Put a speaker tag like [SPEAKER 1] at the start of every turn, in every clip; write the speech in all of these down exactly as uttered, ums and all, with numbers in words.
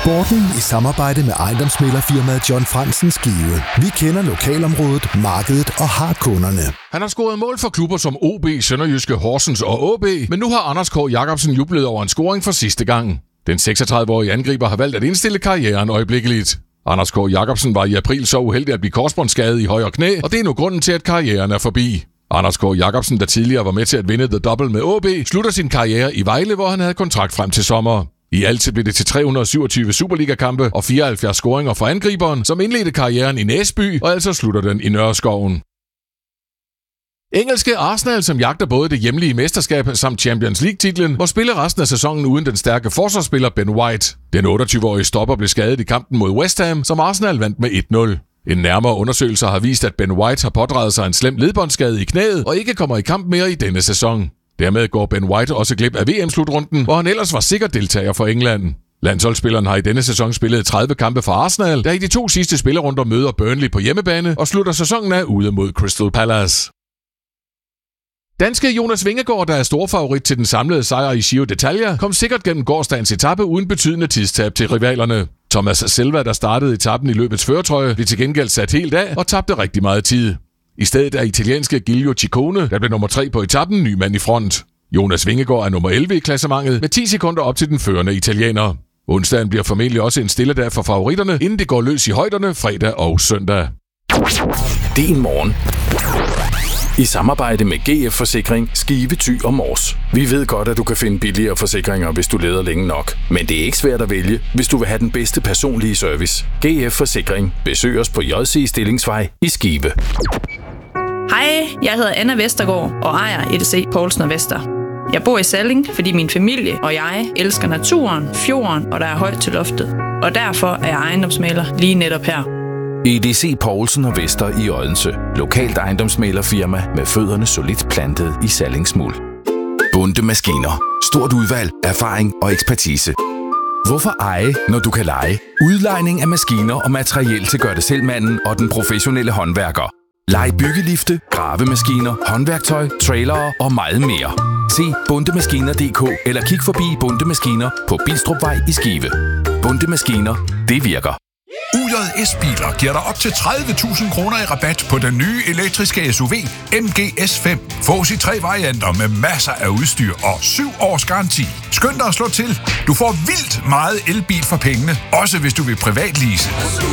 [SPEAKER 1] Sporten i samarbejde med ejendomsmæglerfirmaet John Frantzen Skive. Vi kender lokalområdet, markedet og har kunderne.
[SPEAKER 2] Han har scoret mål for klubber som O B, Sønderjyske, Horsens og A B, men nu har Anders K. Jacobsen jublet over en scoring for sidste gang. Den seksogtredive-årige angriber har valgt at indstille karrieren øjeblikkeligt. Anders K. Jacobsen var i april så uheldig at blive korsbåndsskadet i højre knæ, og det er nu grunden til, at karrieren er forbi. Anders K. Jacobsen, der tidligere var med til at vinde The Double med A B, slutter sin karriere i Vejle, hvor han havde kontrakt frem til sommer. I alt blev det til tre hundrede og syvogtyve Superliga-kampe og fireoghalvfjerds scoringer for angriberen, som indledte karrieren i Næsby og altså slutter den i Nørreskoven. Engelske Arsenal, som jagter både det hjemlige mesterskab samt Champions League-titlen, må spille resten af sæsonen uden den stærke forsvarsspiller Ben White. Den otteogtyve-årige stopper blev skadet i kampen mod West Ham, som Arsenal vandt med et nul. En nærmere undersøgelse har vist, at Ben White har pådraget sig en slem ledbåndsskade i knæet og ikke kommer i kamp mere i denne sæson. Dermed går Ben White også glip af V M-slutrunden, hvor han ellers var sikker deltager for England. Landsholdsspilleren har i denne sæson spillet tredive kampe for Arsenal, der i de to sidste spillerunder møder Burnley på hjemmebane og slutter sæsonen af ude mod Crystal Palace. Danske Jonas Vingegaard, der er stor favorit til den samlede sejr i Giro d'Italia, kom sikkert gennem gårsdagens etape uden betydende tidstab til rivalerne. Thomas Selva, der startede etappen i løbets førertrøje, blev til gengæld sat helt af og tabte rigtig meget tid. I stedet er italienske Giulio Ciccone, der blev nummer tre på etappen, ny mand i front. Jonas Vingegaard er nummer elleve i klassementet med ti sekunder op til den førende italiener. Onsdagen bliver formentlig også en stille dag for favoritterne, inden det går løs i højderne fredag og søndag.
[SPEAKER 3] Din morgen. I samarbejde med G F Forsikring, Skive, Thy og Mors. Vi ved godt, at du kan finde billigere forsikringer, hvis du leder længe nok. Men det er ikke svært at vælge, hvis du vil have den bedste personlige service. G F Forsikring. Besøg os på J C Stillingsvej i Skive.
[SPEAKER 4] Hej, jeg hedder Anna Vestergaard og ejer E D C Poulsen og Vester. Jeg bor i Salling, fordi min familie og jeg elsker naturen, fjorden og der er højt til loftet. Og derfor er jeg ejendomsmægler lige netop her.
[SPEAKER 3] E D C Poulsen og Vester i Odense. Lokalt ejendomsmæglerfirma med fødderne solidt plantet i Sallingsmuld. Bunde Maskiner. Stort udvalg, erfaring og ekspertise. Hvorfor eje, når du kan leje? Udlejning af maskiner og materiel til gør-det-selv-manden og den professionelle håndværker. Lej byggelifte, gravemaskiner, håndværktøj, trailere og meget mere. Se bundemaskiner punktum d k eller kig forbi Bunde Maskiner på Bilstrupvej i Skive. Bunde Maskiner, det virker.
[SPEAKER 5] U J S-biler giver dig op til tredive tusind kroner i rabat på den nye elektriske S U V M G S fem. Fås i tre varianter med masser af udstyr og syv års garanti. Skynd dig at slå til. Du får vildt meget elbil for pengene, også hvis du vil privatlease.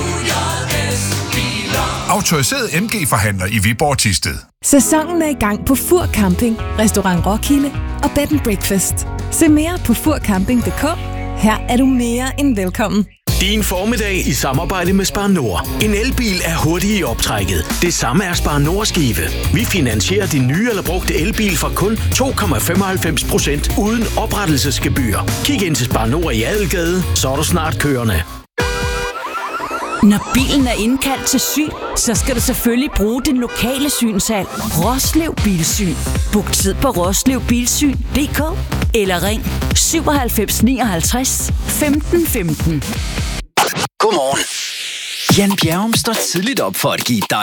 [SPEAKER 5] Autoriseret M G-forhandler i Viborg Thisted.
[SPEAKER 6] Sæsonen er i gang på Fur Camping, Restaurant Roskilde og Bed and Breakfast. Se mere på fur camping punktum d k. Her er du mere end velkommen.
[SPEAKER 7] Din formiddag i samarbejde med Spar Nord. En elbil er hurtig i optrækket. Det samme er Spar Nord Skive. Vi finansierer din nye eller brugte elbil for kun to komma femoghalvfems procent uden oprettelsesgebyr. Kig ind til Spar Nord i Adelgade, så er du snart kørende.
[SPEAKER 8] Når bilen er indkaldt til syn, så skal du selvfølgelig bruge din lokale synshal. Roslev Bilsyn. Book tid på roslev bilsyn punktum d k eller ring syvoghalvfems nioghalvtreds femten femten.
[SPEAKER 9] Godmorgen. Jan Bjerrum står tidligt op for at give dig